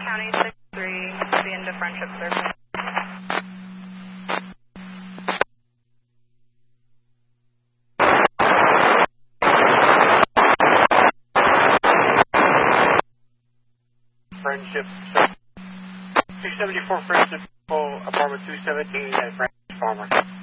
County 63, the end of Friendship Circle. Friendship Circle. 274 Friendship Circle, apartment 217 at Francis Farmer.